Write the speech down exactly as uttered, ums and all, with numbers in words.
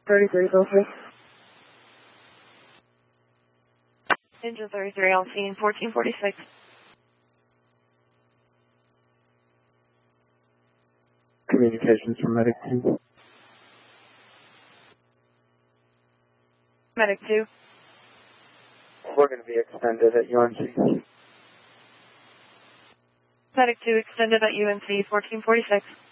thirty-three, go for it. Engine thirty-three on scene, fourteen forty-six. Communications from Medic two. Medic two. We're going to be extended at U N C. Medic two extended at U N C, fourteen forty-six.